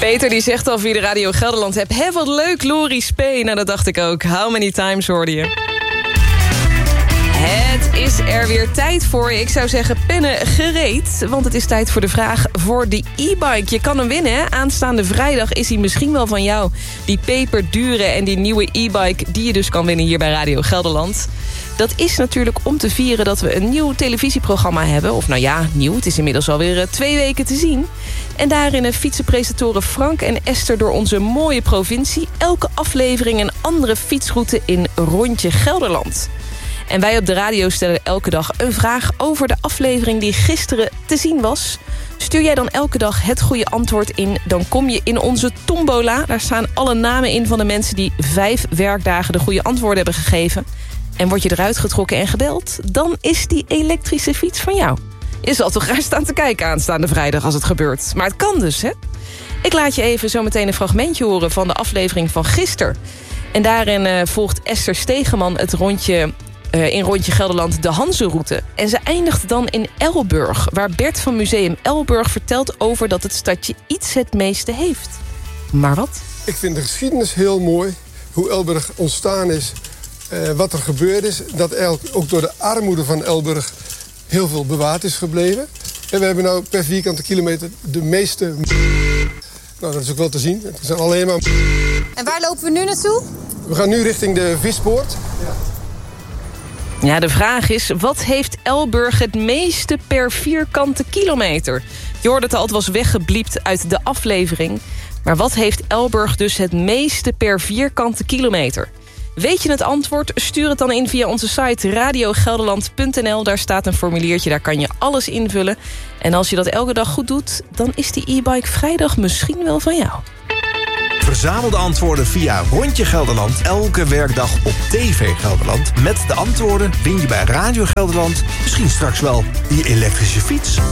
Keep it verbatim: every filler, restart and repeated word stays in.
Peter die zegt al via de Radio Gelderland hebt, hé wat leuk, Loris P. Nou, dat dacht ik ook. How many times hoorde je? Het is er weer tijd voor. Ik zou zeggen, pennen gereed. Want het is tijd voor de vraag voor de e-bike. Je kan hem winnen, hè? Aanstaande vrijdag is hij misschien wel van jou. Die peperdure en die nieuwe e-bike die je dus kan winnen hier bij Radio Gelderland. Dat is natuurlijk om te vieren dat we een nieuw televisieprogramma hebben. Of nou ja, nieuw. Het is inmiddels alweer uh, twee weken te zien. En daarin uh, fietsen presentatoren Frank en Esther door onze mooie provincie. Elke aflevering een andere fietsroute in Rondje Gelderland. En wij op de radio stellen elke dag een vraag over de aflevering die gisteren te zien was. Stuur jij dan elke dag het goede antwoord in, dan kom je in onze tombola. Daar staan alle namen in van de mensen die vijf werkdagen de goede antwoorden hebben gegeven. En word je eruit getrokken en gebeld, dan is die elektrische fiets van jou. Je zal toch graag staan te kijken aanstaande vrijdag als het gebeurt. Maar het kan dus, hè? Ik laat je even zo meteen een fragmentje horen van de aflevering van gisteren. En daarin uh, volgt Esther Stegeman het rondje... Uh, in Rondje Gelderland de Hanzenroute. En ze eindigt dan in Elburg, waar Bert van Museum Elburg vertelt over dat het stadje iets het meeste heeft. Maar wat? Ik vind de geschiedenis heel mooi. Hoe Elburg ontstaan is, uh, wat er gebeurd is. Dat ook door de armoede van Elburg heel veel bewaard is gebleven. En we hebben nou per vierkante kilometer de meeste... Nou, dat is ook wel te zien. Het zijn alleen maar... En waar lopen we nu naartoe? We gaan nu richting de Vispoort. Ja. Ja, de vraag is, wat heeft Elburg het meeste per vierkante kilometer? Je hoorde het al, het was weggebliept uit de aflevering. Maar wat heeft Elburg dus het meeste per vierkante kilometer? Weet je het antwoord? Stuur het dan in via onze site radio gelderland punt n l. Daar staat een formuliertje, daar kan je alles invullen. En als je dat elke dag goed doet, dan is die e-bike vrijdag misschien wel van jou. Verzamel de antwoorden via Rondje Gelderland elke werkdag op T V Gelderland. Met de antwoorden win je bij Radio Gelderland misschien straks wel die elektrische fiets.